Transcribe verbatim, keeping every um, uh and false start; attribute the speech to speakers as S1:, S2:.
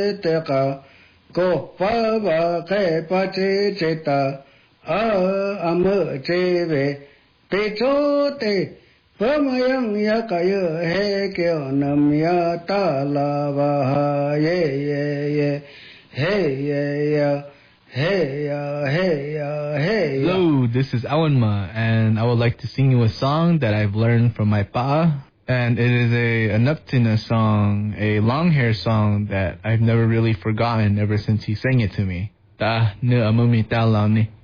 S1: teka ko pa ba ke pa che cheta a am che ve te cho te pamayang yakaya he kyo nam ya ta la ba ye ye ye hey ye ya hey ya hey ya hey ya.
S2: Hello, this is Awanma, and I would like to sing you a song that I've learned from my pa. And it is a, a Nuptina song, a long hair song that I've never really forgotten ever since he sang it to me. Ta ne amumi ta lao ni.